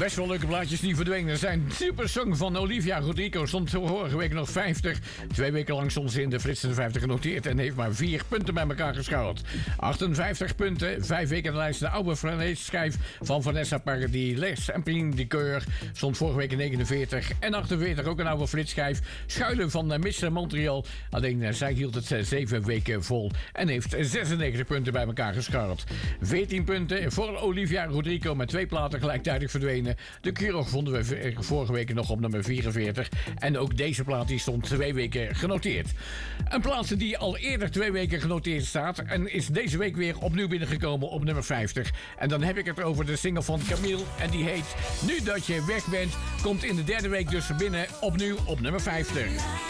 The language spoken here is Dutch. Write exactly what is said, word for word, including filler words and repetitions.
Best wel leuke plaatjes die verdwenen zijn. Super Song van Olivia Rodrigo stond vorige week nog vijftig. Twee weken lang stond ze in de flitsende vijftig genoteerd en heeft maar vier punten bij elkaar geschaald. achtenvijftig punten, vijf weken in de lijst. De oude schijf van Vanessa Paradis, Les Empire de Coeur, stond vorige week in negenenveertig. En achtenveertig ook een oude flitsschijf. Schuilen van mister Montreal. Alleen uh, zij hield het uh, zeven weken vol en heeft zesennegentig punten bij elkaar geschaald. veertien punten voor Olivia Rodrigo met twee platen gelijktijdig verdwenen. De Cure vonden we vorige week nog op nummer vierenveertig. En ook deze plaat die stond twee weken genoteerd. Een plaat die al eerder twee weken genoteerd staat en is deze week weer opnieuw binnengekomen op nummer vijftig. En dan heb ik het over de single van Camille en die heet Nu Dat Je Weg Bent. Komt in de derde week dus binnen opnieuw op nummer vijftig.